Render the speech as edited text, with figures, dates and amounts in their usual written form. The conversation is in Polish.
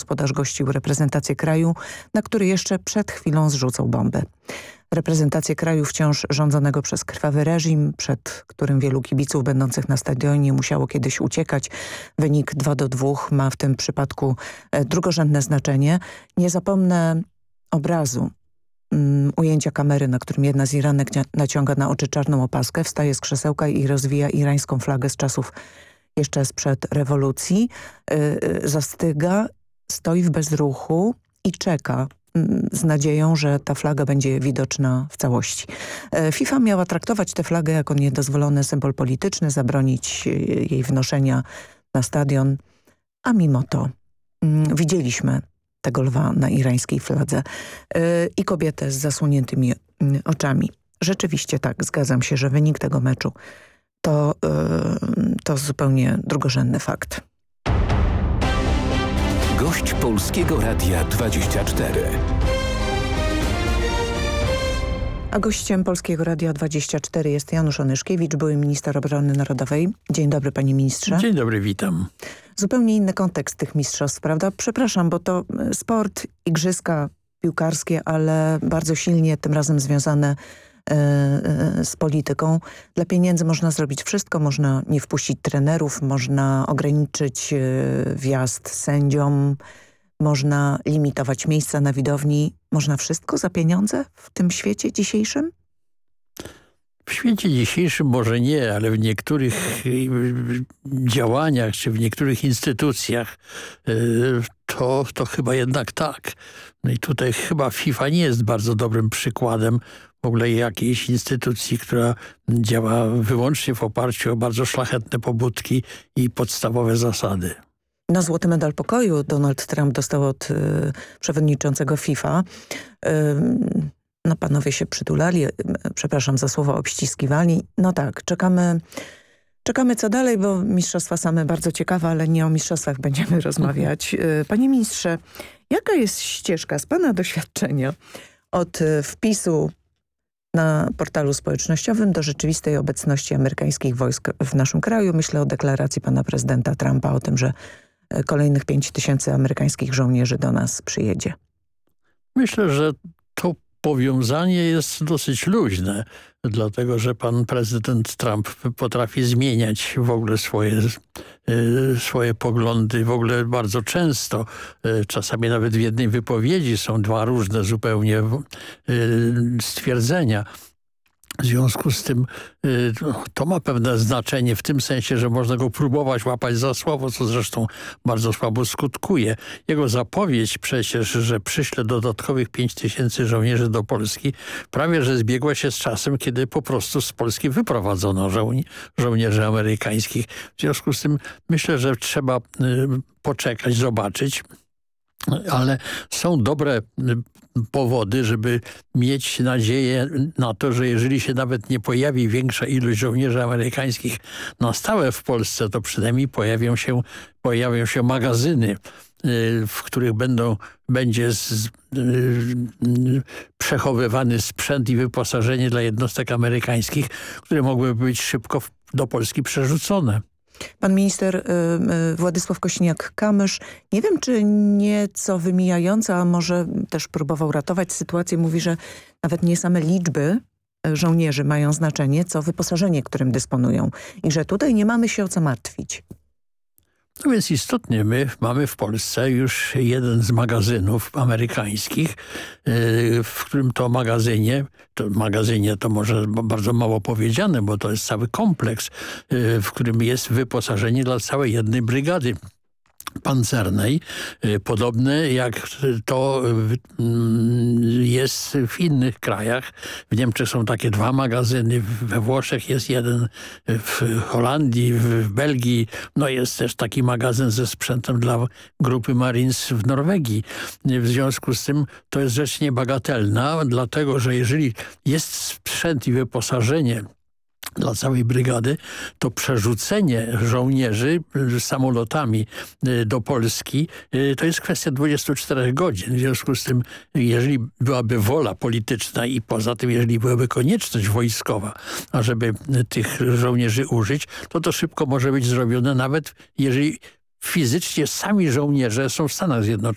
gospodarz gościł reprezentację kraju, na który jeszcze przed chwilą zrzucał bombę. Reprezentację kraju wciąż rządzonego przez krwawy reżim, przed którym wielu kibiców będących na stadionie musiało kiedyś uciekać. Wynik 2-2 ma w tym przypadku drugorzędne znaczenie. Nie zapomnę obrazu, ujęcia kamery, na którym jedna z Iranek naciąga na oczy czarną opaskę, wstaje z krzesełka i rozwija irańską flagę z czasów jeszcze sprzed rewolucji. Zastyga, stoi w bezruchu i czeka z nadzieją, że ta flaga będzie widoczna w całości. FIFA miała traktować tę flagę jako niedozwolony symbol polityczny, zabronić jej wnoszenia na stadion, a mimo to widzieliśmy tego lwa na irańskiej fladze i kobietę z zasłoniętymi oczami. Rzeczywiście tak, zgadzam się, że wynik tego meczu to zupełnie drugorzędny fakt. Gość Polskiego Radia 24. A gościem Polskiego Radia 24 jest Janusz Onyszkiewicz, były minister obrony narodowej. Dzień dobry, panie ministrze. Dzień dobry, witam. Zupełnie inny kontekst tych mistrzostw, prawda? Przepraszam, bo to sport, igrzyska piłkarskie, ale bardzo silnie tym razem związane z polityką. Dla pieniędzy można zrobić wszystko, można nie wpuścić trenerów, można ograniczyć wjazd sędziom, można limitować miejsca na widowni. Można wszystko za pieniądze w tym świecie dzisiejszym? W świecie dzisiejszym może nie, ale w niektórych działaniach czy w niektórych instytucjach to chyba jednak tak. No i tutaj chyba FIFA nie jest bardzo dobrym przykładem w ogóle jakiejś instytucji, która działa wyłącznie w oparciu o bardzo szlachetne pobudki i podstawowe zasady. Na Złoty Medal Pokoju Donald Trump dostał od przewodniczącego FIFA. No panowie się przytulali, przepraszam za słowo, obściskiwali. No tak, czekamy co dalej, bo mistrzostwa same bardzo ciekawe, ale nie o mistrzostwach będziemy rozmawiać. Panie ministrze, jaka jest ścieżka z pana doświadczenia od wpisu na portalu społecznościowym do rzeczywistej obecności amerykańskich wojsk w naszym kraju? Myślę o deklaracji pana prezydenta Trumpa o tym, że kolejnych 5000 amerykańskich żołnierzy do nas przyjedzie. Myślę, że to powiązanie jest dosyć luźne, dlatego że pan prezydent Trump potrafi zmieniać w ogóle swoje poglądy w ogóle bardzo często. Czasami nawet w jednej wypowiedzi są dwa różne zupełnie stwierdzenia. W związku z tym to ma pewne znaczenie w tym sensie, że można go próbować łapać za słowo, co zresztą bardzo słabo skutkuje. Jego zapowiedź przecież, że przyśle dodatkowych 5000 żołnierzy do Polski, prawie że zbiegła się z czasem, kiedy po prostu z Polski wyprowadzono żołnierzy amerykańskich. W związku z tym myślę, że trzeba poczekać, zobaczyć. Ale są dobre powody, żeby mieć nadzieję na to, że jeżeli się nawet nie pojawi większa ilość żołnierzy amerykańskich na stałe w Polsce, to przynajmniej pojawią się magazyny, w których będzie przechowywany sprzęt i wyposażenie dla jednostek amerykańskich, które mogłyby być szybko do Polski przerzucone. Pan minister Władysław Kosiniak-Kamysz, nie wiem czy nieco wymijająco, a może też próbował ratować sytuację, mówi, że nawet nie same liczby żołnierzy mają znaczenie, co wyposażenie, którym dysponują i że tutaj nie mamy się o co martwić. No więc istotnie my mamy w Polsce już jeden z magazynów amerykańskich, w którym to magazynie to może bardzo mało powiedziane, bo to jest cały kompleks, w którym jest wyposażenie dla całej jednej brygady pancernej, podobne jak to jest w innych krajach. W Niemczech są takie dwa magazyny, we Włoszech jest jeden, w Holandii, w Belgii. No jest też taki magazyn ze sprzętem dla grupy Marines w Norwegii. W związku z tym to jest rzecz niebagatelna, dlatego że jeżeli jest sprzęt i wyposażenie dla całej brygady, to przerzucenie żołnierzy samolotami do Polski to jest kwestia 24 godzin. W związku z tym, jeżeli byłaby wola polityczna i poza tym, jeżeli byłaby konieczność wojskowa, ażeby tych żołnierzy użyć, to szybko może być zrobione, nawet jeżeli fizycznie sami żołnierze są w Stanach Zjednoczonych.